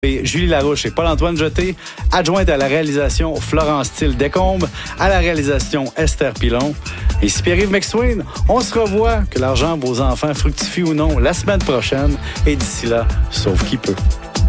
Et Julie Larouche et Paul-Antoine Jeté, adjointe à la réalisation Florence Thiel Descombes, à la réalisation Esther Pilon. Et ici Pierre-Yves McSween, on se revoit, que l'argent de vos enfants fructifie ou non, la semaine prochaine. Et d'ici là, sauve qui peut.